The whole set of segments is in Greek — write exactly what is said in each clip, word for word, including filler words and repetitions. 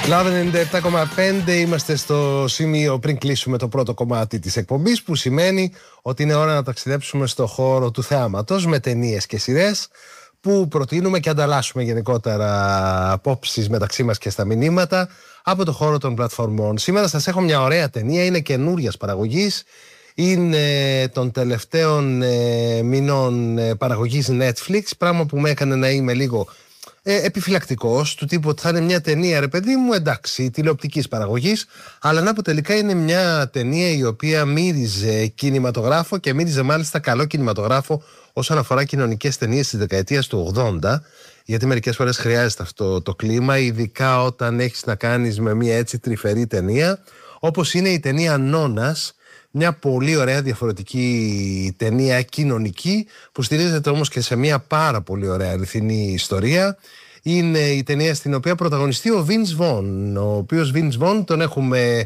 Λάβε ενενήντα επτά κόμμα πέντε, είμαστε στο σημείο πριν κλείσουμε το πρώτο κομμάτι της εκπομπής, που σημαίνει ότι είναι ώρα να ταξιδέψουμε στο χώρο του θεάματος με ταινίες και σειρές που προτείνουμε και ανταλλάσσουμε γενικότερα απόψεις μεταξύ μας και στα μηνύματα από το χώρο των πλατφορμών. Σήμερα σας έχω μια ωραία ταινία, είναι καινούριας παραγωγής, είναι των τελευταίων ε, μηνών ε, παραγωγής Netflix, πράγμα που με έκανε να είμαι λίγο ε, επιφυλακτικός, του τύπου ότι θα είναι μια ταινία, ρε παιδί μου, εντάξει, τηλεοπτικής παραγωγής, αλλά να που τελικά είναι μια ταινία η οποία μύριζε κινηματογράφο και μύριζε μάλιστα καλό κινηματογράφο όσον αφορά κοινωνικές ταινίες της δεκαετίας του ογδόντα, γιατί μερικές φορές χρειάζεται αυτό το κλίμα, ειδικά όταν έχεις να κάνεις με μια έτσι τρυφερή ταινία, όπως είναι η ταινία Νόνας, μια πολύ ωραία διαφορετική ταινία κοινωνική που στηρίζεται όμως και σε μια πάρα πολύ ωραία αληθινή ιστορία. Είναι η ταινία στην οποία πρωταγωνιστεί ο Vince Vaughn, ο οποίος Vince Vaughn τον έχουμε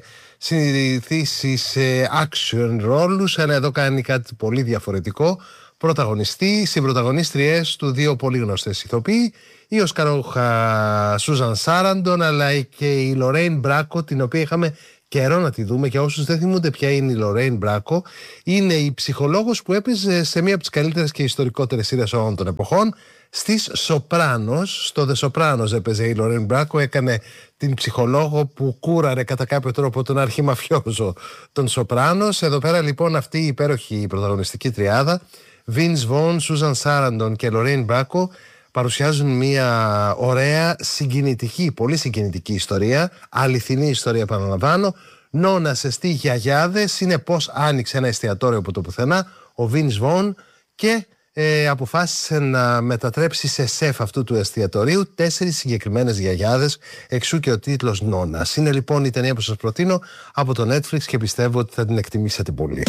συνηθίσει σε action ρόλους, αλλά εδώ κάνει κάτι πολύ διαφορετικό. Πρωταγωνιστεί, συμπροταγωνίστριες του δύο πολύ γνωστές ηθοποιοί, η οσκαρόχα Σούζαν Σάραντον, αλλά και η Λορέιν Μπράκο, την οποία είχαμε καιρό να τη δούμε. Και όσους δεν θυμούνται ποια είναι η Λορέιν Μπράκο, είναι η ψυχολόγος που έπαιζε σε μία από τις καλύτερες και ιστορικότερες σειρές όλων των εποχών, στις Σοπράνος. Στο The Sopranos έπαιζε η Λορέιν Μπράκο, έκανε την ψυχολόγο που κούραρε κατά κάποιο τρόπο τον αρχιμαφιόζο των Σοπράνος. Εδώ πέρα λοιπόν αυτή η υπέροχη πρωταγωνιστική τριάδα, Vince Vaughn, Susan Sarandon και Lorraine Bracco, παρουσιάζουν μια ωραία, συγκινητική, πολύ συγκινητική ιστορία, αληθινή ιστορία επαναλαμβάνω. Νόνας εστί γιαγιάδες, είναι πως άνοιξε ένα εστιατόριο από το πουθενά ο Vince Vaughn και ε, αποφάσισε να μετατρέψει σε σεφ αυτού του εστιατορίου τέσσερις συγκεκριμένες γιαγιάδες, εξού και ο τίτλος Νόνας. Είναι λοιπόν η ταινία που σας προτείνω από το Netflix και πιστεύω ότι θα την εκτιμήσετε πολύ.